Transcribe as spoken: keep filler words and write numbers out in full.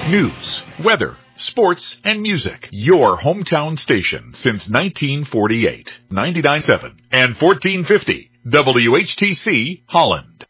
News, weather, sports, and music. Your hometown station since nineteen forty-eight. ninety-nine point seven and fourteen fifty W H T C Holland.